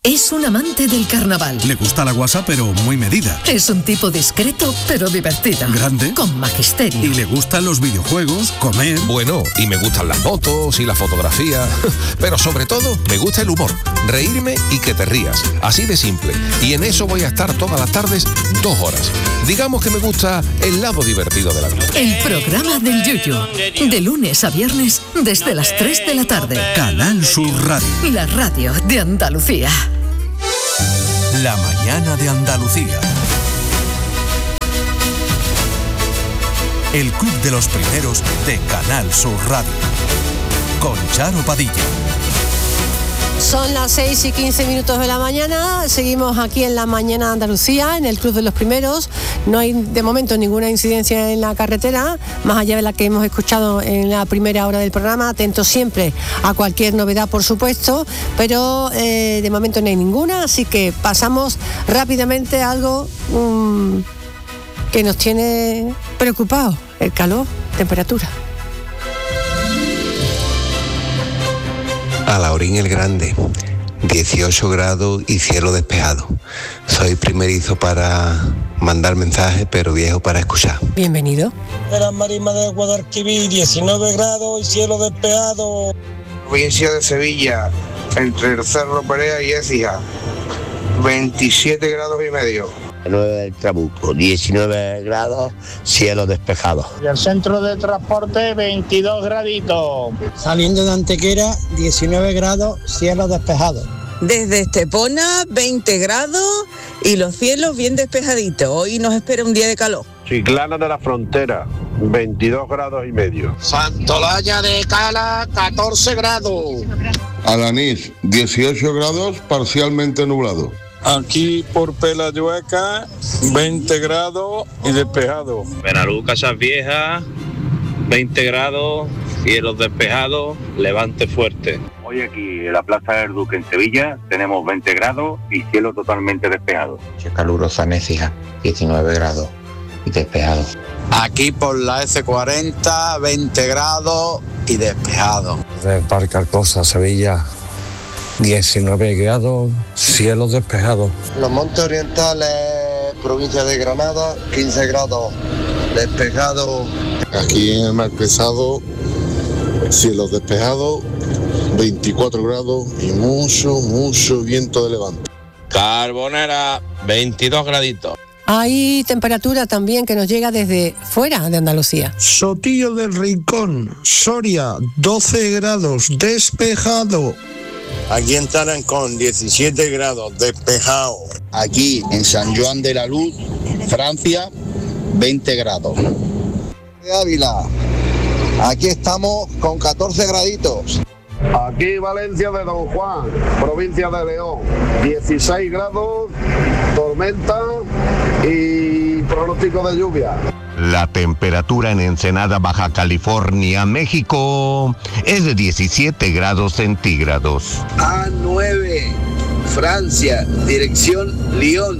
Es un amante del carnaval. Le gusta la guasa, pero muy medida. Es un tipo discreto, pero divertido. Grande. Con magisterio. Y le gustan los videojuegos, comer. Bueno, y me gustan las motos y la fotografía. Pero sobre todo, me gusta el humor. Reírme y que te rías. Así de simple. Y en eso voy a estar todas las tardes 2 horas. Digamos que me gusta el lado divertido de la vida. El programa del Yuyu. De lunes a viernes, desde las 3 de la tarde. Canal Sur Radio. La radio de Andalucía. La mañana de Andalucía. El Club de los Primeros de Canal Sur Radio. Con Charo Padilla. Son las 6:15 de la mañana. Seguimos aquí en la mañana de Andalucía, en el Club de los Primeros. No hay de momento ninguna incidencia en la carretera, más allá de la que hemos escuchado en la primera hora del programa. Atentos siempre a cualquier novedad, por supuesto, pero de momento no hay ninguna, así que pasamos rápidamente a algo que nos tiene preocupados: el calor, temperatura. Alhaurín el Grande, 18 grados y cielo despejado. Soy primerizo para mandar mensajes, pero viejo para escuchar. Bienvenido. Gran Marisma de Guadalquivir, 19 grados y cielo despejado. Provincia de Sevilla, entre el Cerro Perea y Écija, 27 grados y medio. 9 del Trabuco, 19 grados, cielo despejado. Y el centro de transporte, 22 graditos. Saliendo de Antequera, 19 grados, cielo despejado. Desde Estepona, 20 grados y los cielos bien despejaditos. Hoy nos espera un día de calor. Chiclana de la Frontera, 22 grados y medio. Santolaya de Cala, 14 grados. Alanís, 18 grados, parcialmente nublado. Aquí por Pelayueca, 20 grados y despejado. Benalú, Casas Viejas, 20 grados, cielos despejados, levante fuerte. Hoy aquí en la Plaza del Duque en Sevilla tenemos 20 grados y cielo totalmente despejado. Calurosa en Écija, 19 grados y despejado. Aquí por la S40, 20 grados y despejado. De Parque Alcosa, Sevilla, 19 grados, cielo despejado. Los Montes Orientales, provincia de Granada, 15 grados, despejado. Aquí en el Marquesado, cielo despejado, 24 grados y mucho viento de levante. Carbonera, 22 graditos. Hay temperatura también que nos llega desde fuera de Andalucía. Sotillo del Rincón, Soria, 12 grados, despejado. Aquí en Tarancón, 17 grados, despejado. Aquí en San Juan de la Luz, Francia, 20 grados. De Ávila, aquí estamos con 14 graditos. Aquí Valencia de Don Juan, provincia de León, 16 grados, tormenta y pronóstico de lluvia. La temperatura en Ensenada, Baja California, México, es de 17 grados centígrados. A9, Francia, dirección Lyon,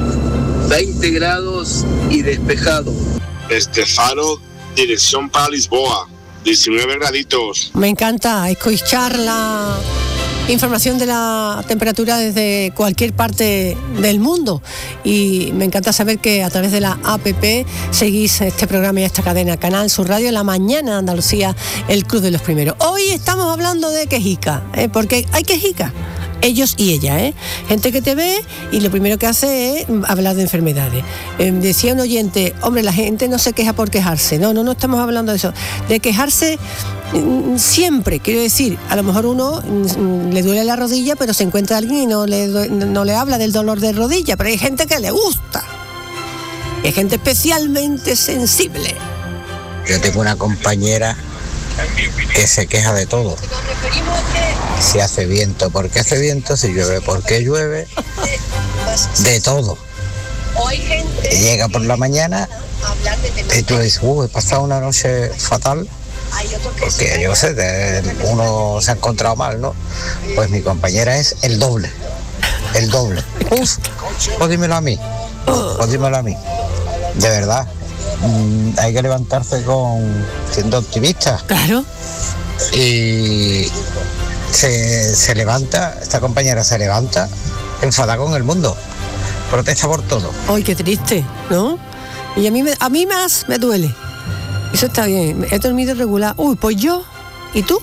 20 grados y despejado. Estefano, dirección para Lisboa, 19 graditos. Me encanta escuchar la información de la temperatura desde cualquier parte del mundo, y me encanta saber que a través de la APP seguís este programa y esta cadena Canal Sur Radio, La Mañana de Andalucía, el Club de los Primeros. Hoy estamos hablando de quejica, porque hay quejica, ellos y ella, gente que te ve y lo primero que hace es hablar de enfermedades. Decía un oyente, hombre, la gente no se queja por quejarse. No estamos hablando de eso, de quejarse siempre. Quiero decir, a lo mejor uno le duele la rodilla, pero se encuentra alguien y no le habla del dolor de rodilla, pero hay gente que le gusta, hay gente especialmente sensible. Yo tengo una compañera que se queja de todo. Si hace viento, ¿por qué hace viento? Si llueve, ¿por qué llueve? De todo. Llega por la mañana y tú dices, he pasado una noche fatal, porque yo sé, uno se ha encontrado mal, ¿no? Pues mi compañera es el doble. Pues dímelo a mí, de verdad. Hay que levantarse siendo optimista. Claro. Y se levanta, esta compañera se levanta enfadado con el mundo. Protesta por todo. Ay, qué triste, ¿no? Y a mí más me duele. Eso está bien, he dormido regular. Uy, pues yo, ¿y tú?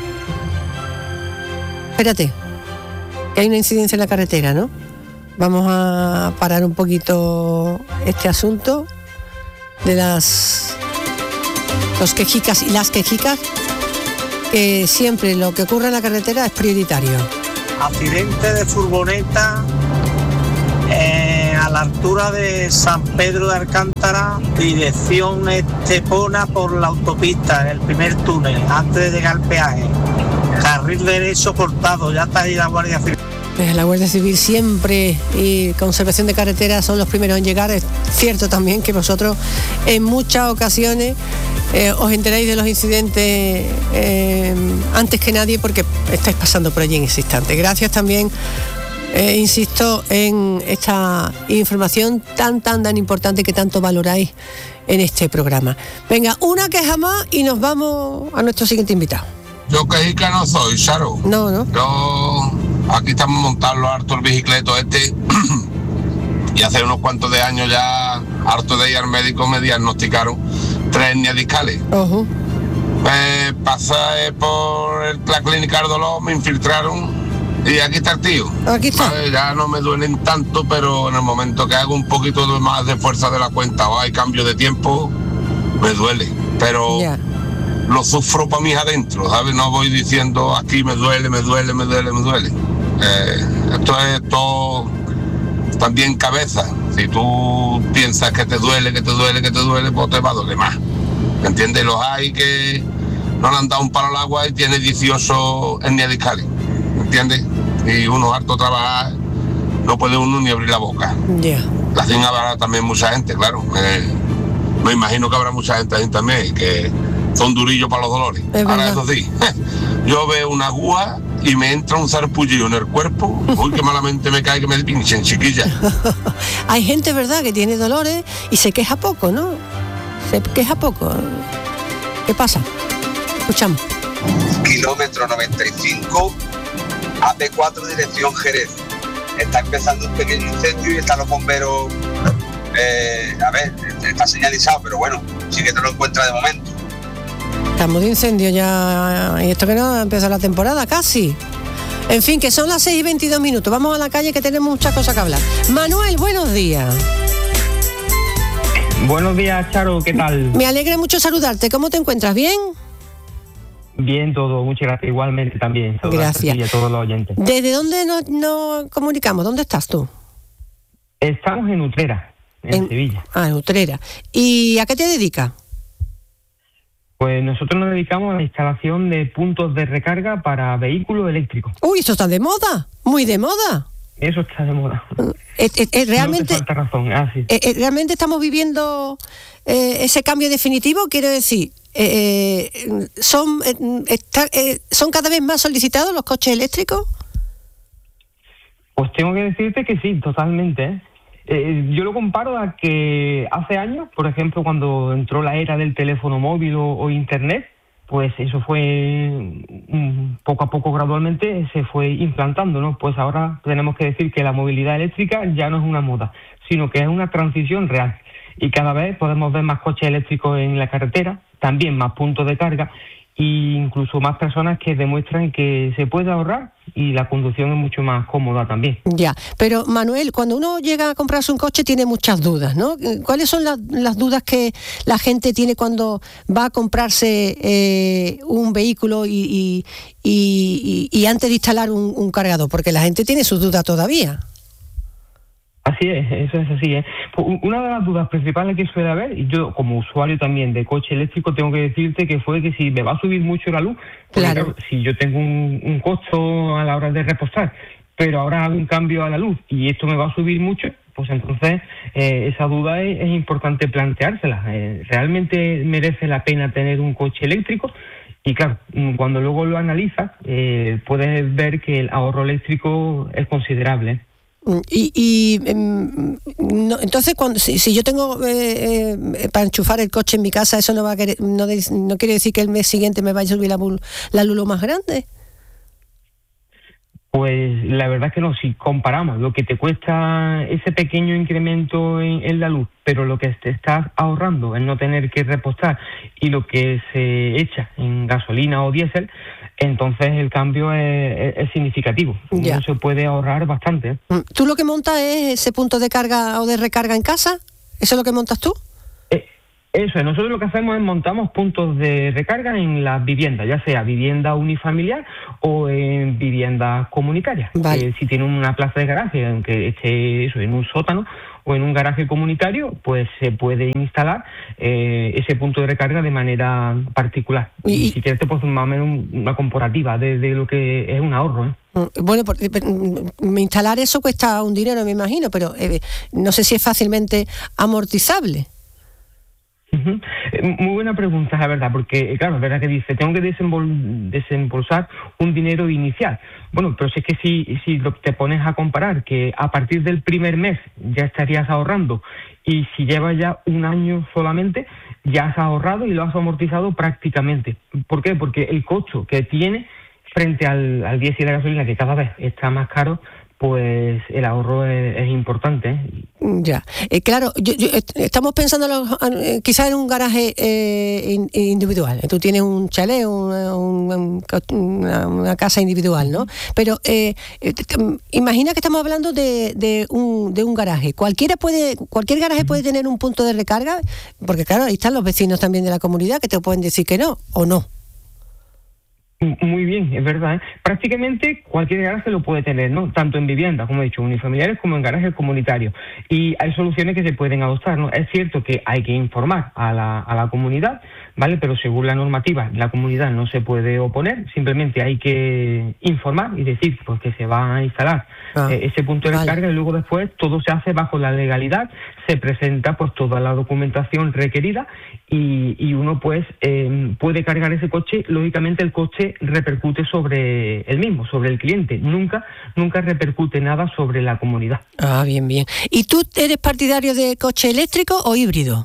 Espérate, que hay una incidencia en la carretera, ¿no? Vamos a parar un poquito este asunto de los quejicas y las quejicas, que siempre lo que ocurre en la carretera es prioritario. Accidente de furgoneta a la altura de San Pedro de Alcántara, dirección Estepona por la autopista, en el primer túnel, antes de llegar al peaje. Carril derecho cortado, ya está ahí la Guardia Civil. La Guardia Civil siempre y Conservación de Carreteras son los primeros en llegar. Es cierto también que vosotros en muchas ocasiones os enteráis de los incidentes antes que nadie, porque estáis pasando por allí en ese instante. Gracias también, insisto, en esta información tan importante que tanto valoráis en este programa. Venga, una queja más y nos vamos a nuestro siguiente invitado. Yo quejica no soy, Charo. No. Yo... Aquí estamos montando harto el bicicleto y hace unos cuantos de años ya, harto de ir al médico, me diagnosticaron 3 hernias discales. Uh-huh. Pasé por la clínica del dolor, me infiltraron y aquí está el tío. Aquí está. Ya no me duelen tanto, pero en el momento que hago un poquito más de fuerza de la cuenta o hay cambio de tiempo, me duele. Pero... Yeah. Lo sufro para mí adentro, ¿sabes? No voy diciendo aquí me duele. Esto es todo también cabeza. Si tú piensas que te duele, pues te va a doler más. ¿Me entiendes? Los hay que no le han dado un palo al agua y tiene 18 hernias discales. ¿Me entiendes? Y uno harto trabajar, no puede uno ni abrir la boca. Yeah. La hacen habrá también mucha gente, claro. Me imagino que habrá mucha gente ahí también que son durillos para los dolores. Ahora eso sí, yo veo una aguja y me entra un sarpullido en el cuerpo. Uy, qué malamente me cae que me pinchen, chiquilla. Hay gente, ¿verdad?, que tiene dolores y se queja poco, ¿no? Se queja poco. ¿Qué pasa? Escuchamos. Kilómetro 95, AP4, dirección Jerez. Está empezando un pequeño incendio y están los bomberos. Está señalizado, pero bueno, sí que te lo encuentras de momento. Estamos de incendio ya, y esto que no ha empezado la temporada, casi. En fin, que son las 6:22. Vamos a la calle, que tenemos muchas cosas que hablar. Manuel, buenos días. Buenos días, Charo, ¿qué tal? Me alegra mucho saludarte. ¿Cómo te encuentras? ¿Bien? Bien, todo, muchas gracias. Igualmente también. Gracias. Y a todos los oyentes. ¿Desde dónde nos comunicamos? ¿Dónde estás tú? Estamos en Utrera, en Sevilla. En Utrera. ¿Y a qué te dedicas? Pues nosotros nos dedicamos a la instalación de puntos de recarga para vehículos eléctricos. Uy, eso está de moda, muy de moda. Eso está de moda. Realmente, no te falta razón. Sí. Realmente estamos viviendo ese cambio definitivo, quiero decir, son cada vez más solicitados los coches eléctricos. Pues tengo que decirte que sí, totalmente. Yo lo comparo a que hace años, por ejemplo, cuando entró la era del teléfono móvil o internet, pues eso fue poco a poco, gradualmente se fue implantando, ¿no? Pues ahora tenemos que decir que la movilidad eléctrica ya no es una moda, sino que es una transición real. Y cada vez podemos ver más coches eléctricos en la carretera, también más puntos de carga e incluso más personas que demuestran que se puede ahorrar y la conducción es mucho más cómoda también. Ya, pero Manuel, cuando uno llega a comprarse un coche tiene muchas dudas, ¿no? ¿Cuáles son las dudas que la gente tiene cuando va a comprarse un vehículo y antes de instalar un cargador? Porque la gente tiene sus dudas todavía. Así es, eso es así, ¿eh? Una de las dudas principales que suele haber, y yo como usuario también de coche eléctrico tengo que decirte que fue que si me va a subir mucho la luz, claro, si yo tengo un costo a la hora de repostar, pero ahora hago un cambio a la luz y esto me va a subir mucho, pues entonces esa duda es importante planteársela. ¿Realmente merece la pena tener un coche eléctrico? Y claro, cuando luego lo analizas, puedes ver que el ahorro eléctrico es considerable. Entonces, si yo tengo para enchufar el coche en mi casa, eso no quiere decir que el mes siguiente me vaya a subir la luz más grande. Pues la verdad es que no, si comparamos lo que te cuesta ese pequeño incremento en la luz, pero lo que te estás ahorrando en no tener que repostar y lo que se echa en gasolina o diésel, entonces el cambio es significativo. Ya. Se puede ahorrar bastante. ¿Tú lo que montas es ese punto de carga o de recarga en casa? ¿Eso es lo que montas tú? Eso es, nosotros lo que hacemos es montamos puntos de recarga en las viviendas, ya sea vivienda unifamiliar o en viviendas comunitarias. Vale. Si tiene una plaza de garaje, aunque esté eso, en un sótano o en un garaje comunitario, pues se puede instalar ese punto de recarga de manera particular. Y si quieres te puedo hacer más o menos una comparativa de lo que es un ahorro, ¿eh? Bueno, instalar eso cuesta un dinero, me imagino, pero no sé si es fácilmente amortizable. Uh-huh. Muy buena pregunta, la verdad, porque claro, es verdad que dice, tengo que desembolsar un dinero inicial. Bueno, pero si es que si te pones a comparar que a partir del primer mes ya estarías ahorrando y si llevas ya un año solamente, ya has ahorrado y lo has amortizado prácticamente. ¿Por qué? Porque el costo que tiene frente al diésel y la gasolina, que cada vez está más caro, pues el ahorro es importante, ¿eh? Ya, claro, estamos pensando quizás en un garaje individual. Tú tienes un chalet, una casa individual, ¿no? Pero imagina que estamos hablando de un garaje. Cualquier garaje puede tener un punto de recarga, porque claro, ahí están los vecinos también de la comunidad que te pueden decir que no, o no. Muy bien, es verdad, ¿eh? Prácticamente cualquier garaje lo puede tener, ¿no? Tanto en viviendas, como he dicho, unifamiliares, como en garajes comunitarios. Y hay soluciones que se pueden adoptar, ¿no? Es cierto que hay que informar a la comunidad, ¿vale? Pero según la normativa, la comunidad no se puede oponer, simplemente hay que informar y decir pues que se va a instalar ese punto de recarga, y luego después todo se hace bajo la legalidad, se presenta pues toda la documentación requerida y uno pues puede cargar ese coche. Lógicamente el coche repercute sobre el mismo, sobre el cliente, nunca repercute nada sobre la comunidad. Ah, bien. ¿Y tú eres partidario de coche eléctrico o híbrido?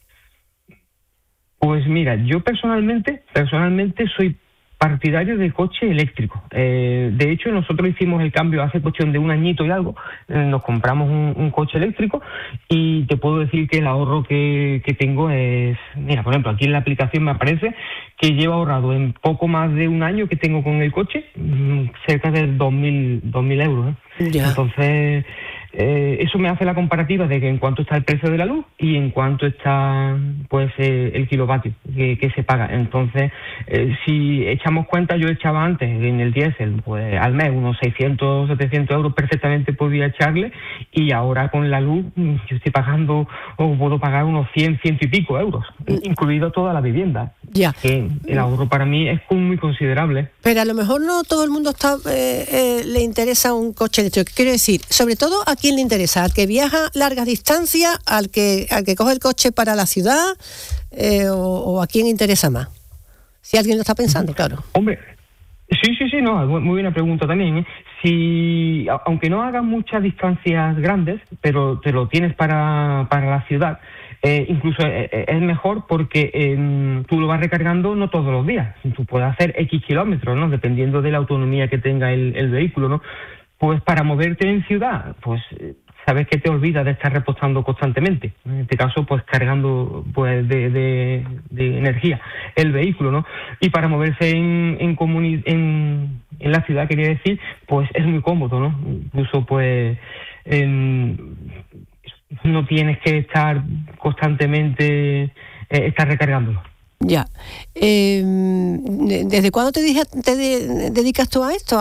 Pues mira, yo personalmente soy partidario de coche eléctrico. De hecho, nosotros hicimos el cambio hace cuestión de un añito y algo. Nos compramos un coche eléctrico y te puedo decir que el ahorro que tengo es... Mira, por ejemplo, aquí en la aplicación me aparece que llevo ahorrado en poco más de un año que tengo con el coche cerca de 2.000 euros, ¿eh? Ya. Entonces... eso me hace la comparativa de que en cuanto está el precio de la luz y en cuanto está pues el kilovatio que se paga. Entonces, si echamos cuenta, yo echaba antes en el diésel pues al mes unos 600, 700 euros perfectamente podía echarle, y ahora con la luz yo estoy pagando, o puedo pagar unos 100 y pico euros, incluido toda la vivienda. Ya. Que el ahorro para mí es muy considerable. Pero a lo mejor no todo el mundo le interesa un coche eléctrico. ¿Qué quiero decir? Sobre todo, ¿a quién le interesa? ¿Al que viaja largas distancias? ¿Al que coge el coche para la ciudad? ¿O a quién interesa más? Si alguien lo está pensando, claro. Hombre, sí, no, muy buena pregunta también, ¿eh? Si, aunque no hagas muchas distancias grandes, pero te lo tienes para la ciudad, incluso es mejor porque tú lo vas recargando no todos los días. Tú puedes hacer X kilómetros, ¿no? Dependiendo de la autonomía que tenga el vehículo, ¿no? Pues para moverte en ciudad, pues sabes que te olvidas de estar repostando constantemente. En este caso, pues cargando pues de energía el vehículo, ¿no? Y para moverse en la ciudad, quería decir, pues es muy cómodo, ¿no? Incluso pues no tienes que estar constantemente recargándolo. Ya. ¿Desde cuándo te dedicas tú a esto,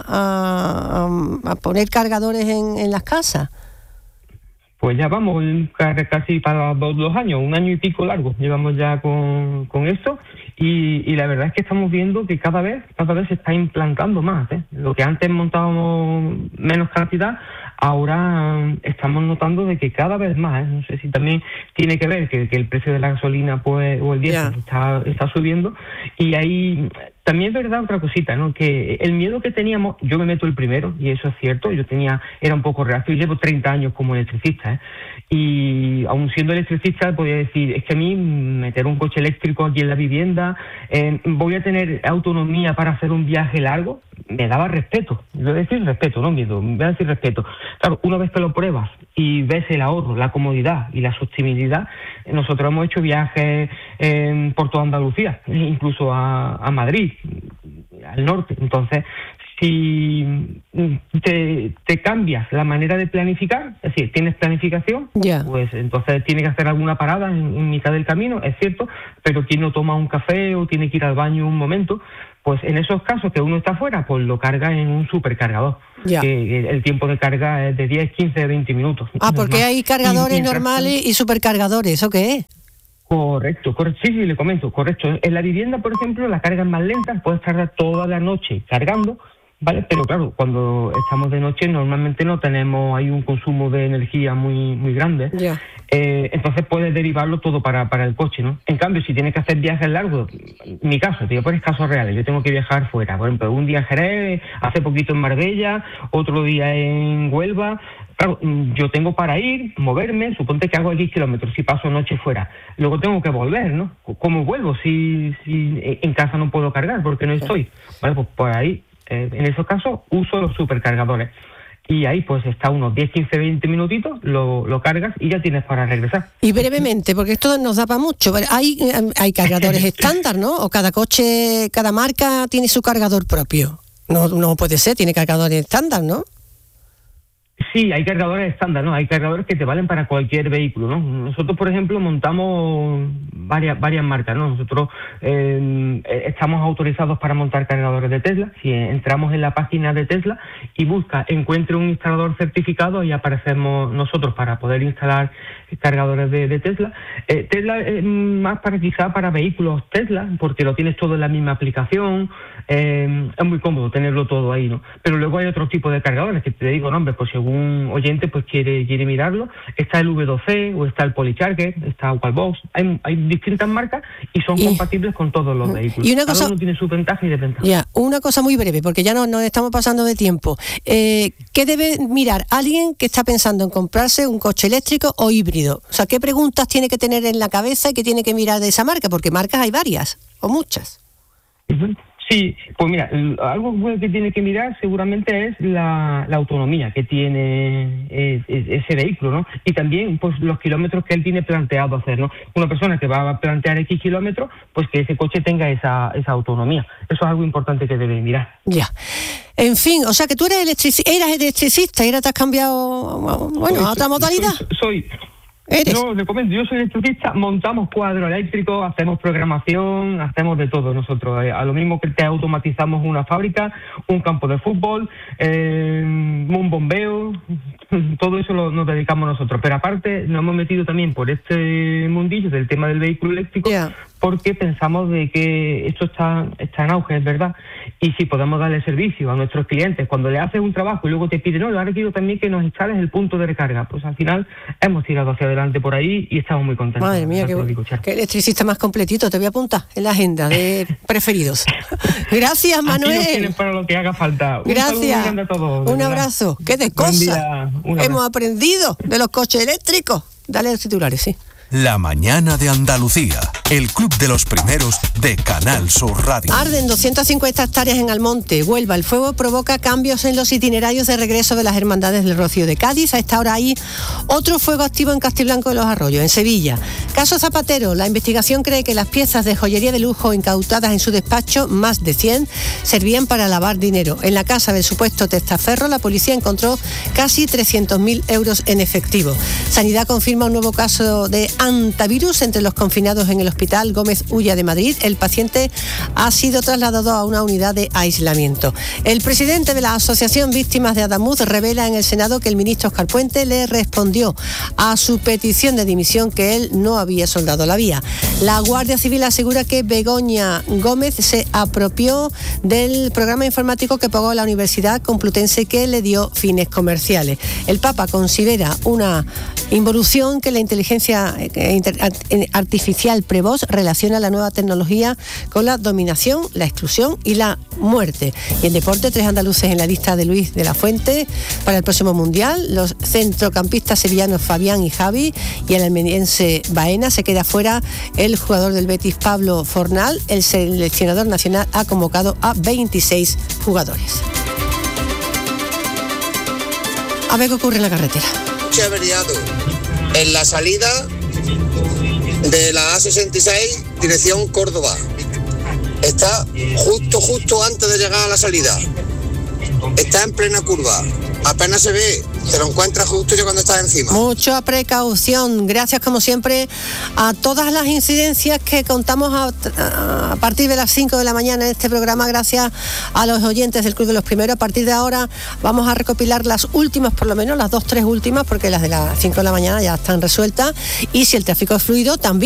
a poner cargadores en las casas? Pues ya vamos casi para 2 años, 1 año y pico largo, llevamos ya con esto, y la verdad es que estamos viendo que cada vez se está implantando más, ¿eh? Lo que antes montábamos menos cantidad, ahora estamos notando de que cada vez más, ¿eh? No sé si también tiene que ver que el precio de la gasolina pues o el diésel está subiendo, y hay También es verdad otra cosita, ¿no? Que el miedo que teníamos, yo me meto el primero, y eso es cierto, era un poco reacio, llevo 30 años como electricista, y aún siendo electricista podía decir, es que a mí meter un coche eléctrico aquí en la vivienda, voy a tener autonomía para hacer un viaje largo, me daba respeto, voy a decir respeto, no miedo, voy a decir respeto. Claro, una vez que lo pruebas y ves el ahorro, la comodidad y la sostenibilidad, nosotros hemos hecho viajes por toda Andalucía, incluso a Madrid, al norte. Entonces, si te cambias la manera de planificar, es decir, tienes planificación, pues entonces tienes que hacer alguna parada en mitad del camino, es cierto, pero quien no toma un café o tiene que ir al baño un momento, pues en esos casos que uno está fuera, pues lo carga en un supercargador. Que el tiempo de carga es de 10, 15, 20 minutos. Porque hay cargadores normales y supercargadores, ¿eso qué es? Correcto, sí, le comento, correcto. En la vivienda, por ejemplo, la carga es más lenta, puedes tardar toda la noche cargando, ¿vale? Pero claro, cuando estamos de noche normalmente no tenemos, hay un consumo de energía muy grande. Entonces puedes derivarlo todo para el coche, ¿no? En cambio, si tienes que hacer viajes largos, en mi caso, te voy a poner casos reales, yo tengo que viajar fuera, por ejemplo, un día en Jerez, hace poquito en Marbella, otro día en Huelva. Claro, yo tengo para ir, moverme, suponte que hago X kilómetros si paso noche fuera. Luego tengo que volver, ¿no? ¿Cómo vuelvo si en casa no puedo cargar porque no estoy? Vale, pues por ahí, en esos casos, uso los supercargadores. Y ahí pues está unos 10, 15, 20 minutitos, lo cargas y ya tienes para regresar. Y brevemente, porque esto nos da para mucho, hay cargadores estándar, ¿no? O cada coche, cada marca tiene su cargador propio. No puede ser, tiene cargadores estándar, ¿no? Sí, hay cargadores estándar, ¿no? Hay cargadores que te valen para cualquier vehículo, ¿no? Nosotros, por ejemplo, montamos varias marcas, ¿no? Nosotros estamos autorizados para montar cargadores de Tesla. Si entramos en la página de Tesla y encuentre un instalador certificado, y aparecemos nosotros para poder instalar cargadores de Tesla. Tesla es más quizá para vehículos Tesla, porque lo tienes todo en la misma aplicación. Es muy cómodo tenerlo todo ahí, ¿no? Pero luego hay otro tipo de cargadores que te digo nombres, pues según oyente pues quiere mirarlo. Está el V2C o está el Polycharger, está Wallbox. Hay distintas marcas y son compatibles con todos los vehículos. Y una cosa, cada uno tiene su ventaja y desventaja. Una cosa muy breve, porque ya nos estamos pasando de tiempo. ¿Qué debe mirar alguien que está pensando en comprarse un coche eléctrico o híbrido? O sea, ¿qué preguntas tiene que tener en la cabeza y qué tiene que mirar de esa marca? Porque marcas hay varias o muchas. Sí, pues mira, algo que tiene que mirar seguramente es la autonomía que tiene ese vehículo, ¿no? Y también pues los kilómetros que él tiene planteado hacer, ¿no? Una persona que va a plantear X kilómetros, pues que ese coche tenga esa autonomía. Eso es algo importante que debe mirar. En fin, o sea que tú eras electricista y ahora te has cambiado a otra modalidad. No, le comento, yo soy electricista, montamos cuadros eléctricos, hacemos programación, hacemos de todo nosotros. A lo mismo que te automatizamos una fábrica, un campo de fútbol, un bombeo, todo eso nos dedicamos nosotros. Pero aparte nos hemos metido también por este mundillo del tema del vehículo eléctrico, porque pensamos de que esto está en auge, es verdad. Y si podemos darle servicio a nuestros clientes, cuando le haces un trabajo y luego te piden, ahora quiero también que nos instales el punto de recarga, pues al final hemos tirado hacia adelante por ahí y estamos muy contentos. Madre mía, qué electricista más completito, te voy a apuntar en la agenda de preferidos. Gracias, Manuel. Aquí nos tienen para lo que haga falta. Gracias. Un todos, un abrazo. Qué de cosas hemos aprendido de los coches eléctricos. Dale los titulares, sí. La mañana de Andalucía, el club de los primeros de Canal Sur Radio. Arden 250 hectáreas en Almonte, Huelva. El fuego provoca cambios en los itinerarios de regreso de las hermandades del Rocío de Cádiz. A esta hora hay otro fuego activo en Castiblanco de los Arroyos, en Sevilla. Caso Zapatero, la investigación cree que las piezas de joyería de lujo incautadas en su despacho, más de 100, servían para lavar dinero. En la casa del supuesto testaferro, la policía encontró casi 300.000 euros en efectivo. Sanidad confirma un nuevo caso de antivirus entre los confinados en el Hospital Gómez Ulla de Madrid. El paciente ha sido trasladado a una unidad de aislamiento. El presidente de la Asociación Víctimas de Adamuz revela en el Senado que el ministro Óscar Puente le respondió a su petición de dimisión que él no había soldado la vía. La Guardia Civil asegura que Begoña Gómez se apropió del programa informático que pagó la Universidad Complutense, que le dio fines comerciales. El Papa considera una involución que la inteligencia artificial prevalece Vox relaciona la nueva tecnología con la dominación, la exclusión y la muerte. Y en deporte, 3 andaluces en la lista de Luis de la Fuente para el próximo Mundial. Los centrocampistas sevillanos Fabián y Javi, y el almeriense Baena. Se queda fuera el jugador del Betis Pablo Fornal. El seleccionador nacional ha convocado a 26 jugadores. A ver qué ocurre en la carretera. Se ha averiado en la salida de la A66, dirección Córdoba. Está justo antes de llegar a la salida. Está en plena curva. Apenas se ve, te lo encuentras justo ya cuando estás encima. Mucha precaución. Gracias, como siempre, a todas las incidencias que contamos a partir de las 5 de la mañana en este programa. Gracias a los oyentes del Club de los Primeros. A partir de ahora vamos a recopilar las últimas, por lo menos las 2-3 últimas, porque las de las 5 de la mañana ya están resueltas. Y si el tráfico es fluido, también